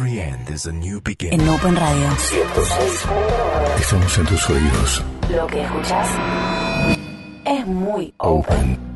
Every end is a new beginning. En Open Radio 106. Estamos en tus oídos. lo que escuchás es muy Open.